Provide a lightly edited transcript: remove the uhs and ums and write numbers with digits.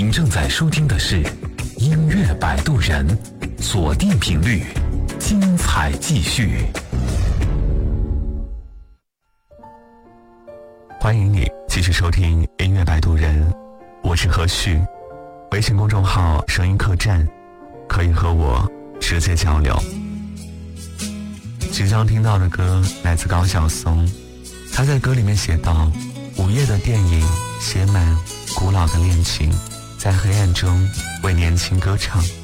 您正在收听的是音乐摆渡人，锁定频率，精彩继续。 欢迎你继续收听音乐摆渡人，我是何旭。微信公众号声音客栈可以和我直接交流。即将听到的歌来自高晓松，他在歌里面写道：午夜的电影写满古老的恋情，在黑暗中为年轻歌唱。